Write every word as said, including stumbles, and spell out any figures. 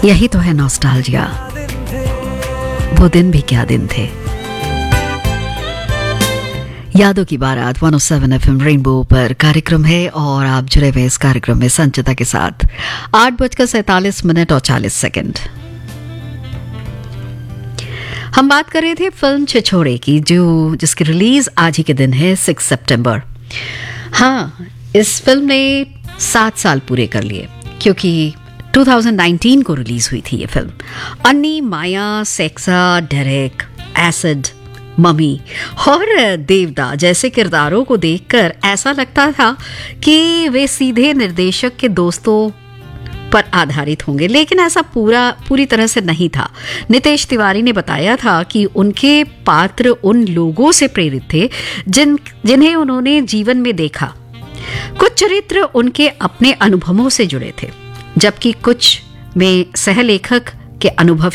यही तो है नॉस्टैल्जिया। वो दिन भी क्या दिन थे। यादों की बारात एक सौ सात एफ एम रेनबो पर कार्यक्रम है और आप जुड़े हुए इस कार्यक्रम में संचिता के साथ। आठ बजकर सैतालीस मिनट और चालीस सेकंड। हम बात कर रहे थे फिल्म छिछोरे की, जो जिसकी रिलीज आज ही के दिन है सिक्स सितंबर। हाँ, इस फिल्म ने सात साल पूरे कर लिए, क्योंकि दो हज़ार उन्नीस को रिलीज हुई थी ये फिल्म। अन्नी, माया, सेक्सा, डेरेक, एसिड, मम्मी और देवदा जैसे किरदारों को देखकर ऐसा लगता था कि वे सीधे निर्देशक के दोस्तों पर आधारित होंगे, लेकिन ऐसा पूरा पूरी तरह से नहीं था। नितेश तिवारी ने बताया था कि उनके पात्र उन लोगों से प्रेरित थे जिन जिन्हें उन्होंने जीवन में देखा। कुछ चरित्र उनके अपने अनुभवों से जुड़े थे, जबकि कुछ में सहलेखक के अनुभव